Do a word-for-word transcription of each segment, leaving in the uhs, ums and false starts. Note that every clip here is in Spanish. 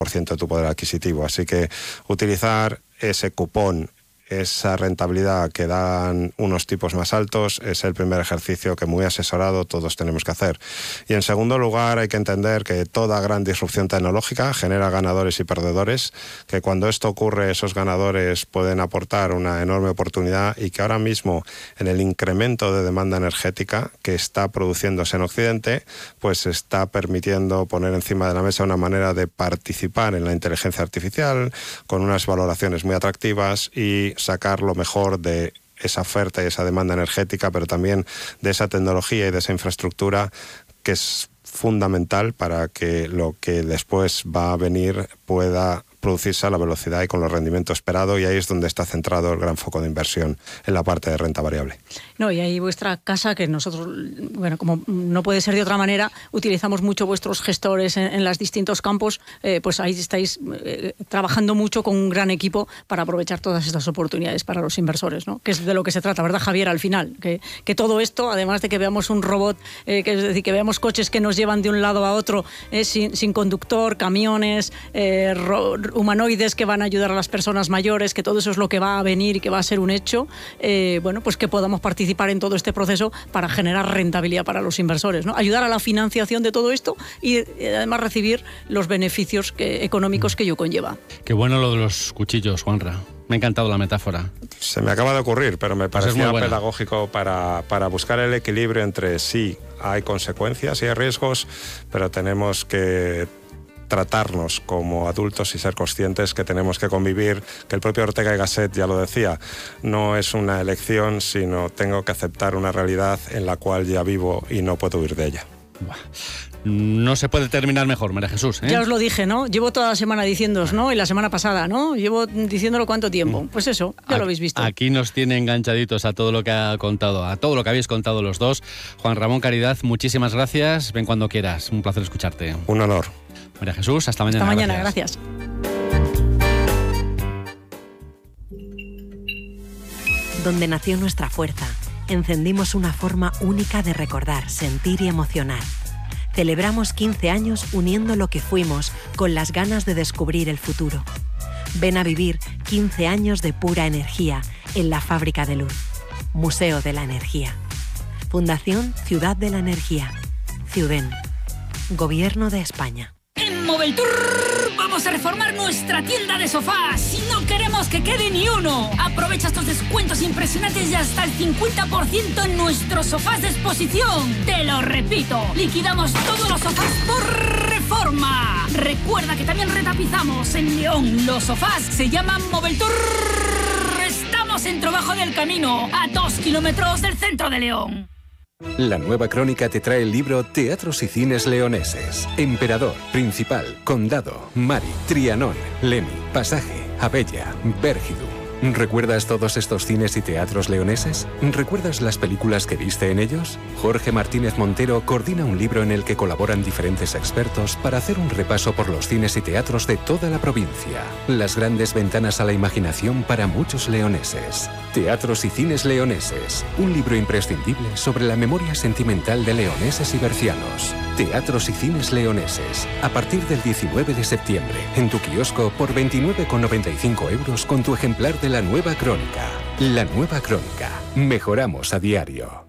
por ciento de tu poder adquisitivo. Así que utilizar ese cupón, esa rentabilidad que dan unos tipos más altos, es el primer ejercicio que, muy asesorado, todos tenemos que hacer. Y en segundo lugar, hay que entender que toda gran disrupción tecnológica genera ganadores y perdedores, que cuando esto ocurre, esos ganadores pueden aportar una enorme oportunidad, y que ahora mismo, en el incremento de demanda energética que está produciéndose en Occidente, pues está permitiendo poner encima de la mesa una manera de participar en la inteligencia artificial con unas valoraciones muy atractivas y sacar lo mejor de esa oferta y esa demanda energética, pero también de esa tecnología y de esa infraestructura que es fundamental para que lo que después va a venir pueda producirse a la velocidad y con los rendimientos esperados, y ahí es donde está centrado el gran foco de inversión, en la parte de renta variable. No, y ahí vuestra casa, que nosotros, bueno, como no puede ser de otra manera, utilizamos mucho vuestros gestores en, en los distintos campos, eh, pues ahí estáis eh, trabajando mucho con un gran equipo para aprovechar todas estas oportunidades para los inversores, ¿no? Que es de lo que se trata, ¿verdad, Javier? Al final, que, que todo esto, además de que veamos un robot, eh, que es decir, que veamos coches que nos llevan de un lado a otro eh, sin, sin conductor, camiones, eh, ro, humanoides que van a ayudar a las personas mayores, que todo eso es lo que va a venir y que va a ser un hecho, eh, bueno, pues que podamos participar en todo este proceso para generar rentabilidad para los inversores, ¿no? Ayudar a la financiación de todo esto y eh, además recibir los beneficios que, económicos que ello conlleva. Qué bueno lo de los cuchillos, Juanra. Me ha encantado la metáfora. Se me acaba de ocurrir, pero me Pues parecía pedagógico para, para buscar el equilibrio entre sí, hay consecuencias y hay riesgos, pero tenemos que tratarnos como adultos y ser conscientes que tenemos que convivir, que el propio Ortega y Gasset ya lo decía, no es una elección, sino tengo que aceptar una realidad en la cual ya vivo y no puedo huir de ella. Buah. No se puede terminar mejor, María Jesús, ¿eh? Ya os lo dije, ¿no? Llevo toda la semana diciéndoos, ¿no? Y la semana pasada, ¿no? Llevo diciéndolo cuánto tiempo. Pues eso, ya aquí, lo habéis visto. Aquí nos tiene enganchaditos a todo lo que ha contado, a todo lo que habéis contado los dos. Juan Ramón Caridad, muchísimas gracias. Ven cuando quieras. Un placer escucharte. Un honor. María Jesús, hasta mañana. Hasta mañana, gracias. gracias. Donde nació nuestra fuerza, encendimos una forma única de recordar, sentir y emocionar. Celebramos quince años uniendo lo que fuimos con las ganas de descubrir el futuro. Ven a vivir quince años de pura energía en la Fábrica de Luz. Museo de la Energía. Fundación Ciudad de la Energía. Ciuden. Gobierno de España. En Moveltour vamos a reformar nuestra tienda de sofás y no queremos que quede ni uno. Aprovecha estos descuentos impresionantes y hasta el cincuenta por ciento en nuestros sofás de exposición. Te lo repito, liquidamos todos los sofás por reforma. Recuerda que también retapizamos en León. Los sofás se llaman Moveltour. Estamos en Trabajo del Camino, a dos kilómetros del centro de León. La Nueva Crónica te trae el libro Teatros y Cines Leoneses. Emperador, Principal, Condado, Mari, Trianón, Lemi, Pasaje, Abella, Bérgidu. ¿Recuerdas todos estos cines y teatros leoneses? ¿Recuerdas las películas que viste en ellos? Jorge Martínez Montero coordina un libro en el que colaboran diferentes expertos para hacer un repaso por los cines y teatros de toda la provincia. Las grandes ventanas a la imaginación para muchos leoneses. Teatros y Cines Leoneses. Un libro imprescindible sobre la memoria sentimental de leoneses y bercianos. Teatros y Cines Leoneses. A partir del diecinueve de septiembre, en tu kiosco por veintinueve con noventa y cinco euros con tu ejemplar de La Nueva Crónica. La Nueva Crónica. Mejoramos a diario.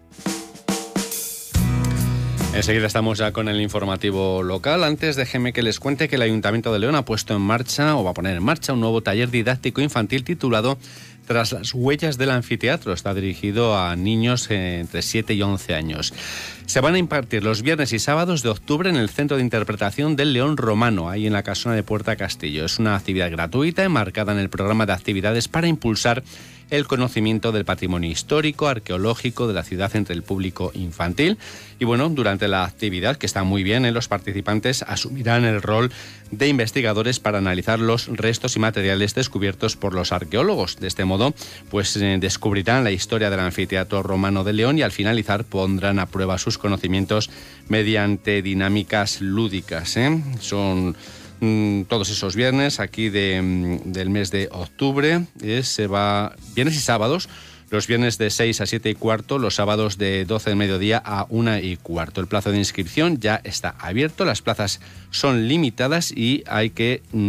Enseguida estamos ya con el informativo local. Antes déjenme que les cuente que el Ayuntamiento de León ha puesto en marcha, o va a poner en marcha, un nuevo taller didáctico infantil titulado Tras las huellas del anfiteatro. Está dirigido a niños entre siete y once años. Se van a impartir los viernes y sábados de octubre en el Centro de Interpretación del León Romano, ahí en la casona de Puerta Castillo. Es una actividad gratuita enmarcada en el programa de actividades para impulsar el conocimiento del patrimonio histórico, arqueológico de la ciudad entre el público infantil. Y bueno, durante la actividad, que está muy bien, ¿eh? los participantes asumirán el rol de investigadores para analizar los restos y materiales descubiertos por los arqueólogos. De este modo, pues eh, descubrirán la historia del anfiteatro romano de León y al finalizar pondrán a prueba sus conocimientos mediante dinámicas lúdicas, ¿eh? Son todos esos viernes aquí de, del mes de octubre, eh, se va viernes y sábados, los viernes de seis a siete y cuarto, los sábados de doce del mediodía a una y cuarto. El plazo de inscripción ya está abierto, las plazas son limitadas y hay que